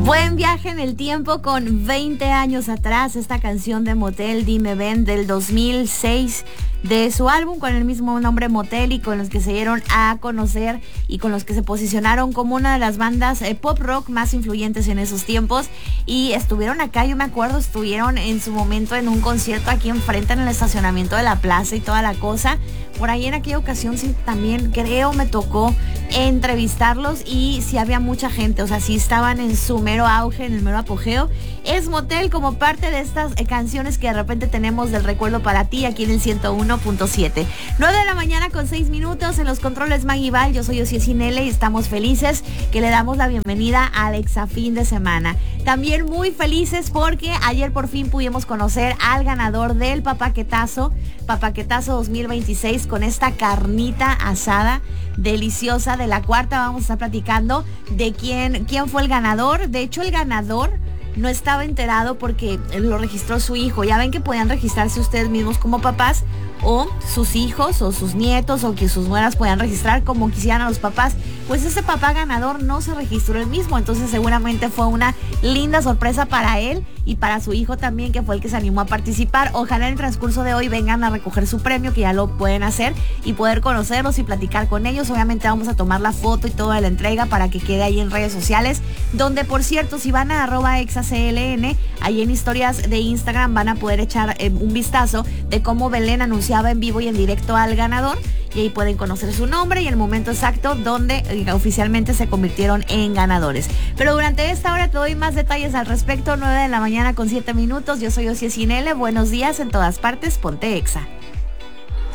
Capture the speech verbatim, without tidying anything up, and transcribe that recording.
Buen viaje en el tiempo con veinte años atrás, esta canción de Motel, Dime Ven, del dos mil seis, de su álbum con el mismo nombre, Motel, y con los que se dieron a conocer y con los que se posicionaron como una de las bandas eh, pop rock más influyentes en esos tiempos. Y estuvieron acá, yo me acuerdo, estuvieron en su momento en un concierto aquí enfrente en el estacionamiento de la plaza y toda la cosa. Por ahí en aquella ocasión sí también creo me tocó entrevistarlos y sí había mucha gente, o sea, sí estaban en su mero auge, en el mero apogeo. Es Motel como parte de estas eh, canciones que de repente tenemos del recuerdo para ti aquí en el ciento uno punto siete. nueve de la mañana con seis minutos, en los controles Maggie Val, yo soy Osie Sinele y estamos felices que le damos la bienvenida a Alexa fin de semana. También muy felices porque ayer por fin pudimos conocer al ganador del Papaquetazo, Papaquetazo dos mil veintiséis, con esta carnita asada deliciosa de la cuarta. Vamos a estar platicando de quién, quién fue el ganador. De hecho, el ganador no estaba enterado porque lo registró su hijo. Ya ven que podían registrarse ustedes mismos como papás, o sus hijos o sus nietos, o que sus nueras puedan registrar como quisieran a los papás. Pues ese papá ganador no se registró él mismo, entonces seguramente fue una linda sorpresa para él y para su hijo también, que fue el que se animó a participar. Ojalá en el transcurso de hoy vengan a recoger su premio, que ya lo pueden hacer, y poder conocerlos y platicar con ellos. Obviamente vamos a tomar la foto y toda la entrega para que quede ahí en redes sociales, donde por cierto, si van a arroba exacln, ahí en historias de Instagram van a poder echar eh, un vistazo de cómo Belén anunciaba en vivo y en directo al ganador, y ahí pueden conocer su nombre y el momento exacto donde eh, oficialmente se convirtieron en ganadores. Pero durante esta hora te doy más detalles al respecto. Nueve de la mañana con siete minutos. Yo soy Osie Sinele. Buenos días en todas partes. Ponte Exa.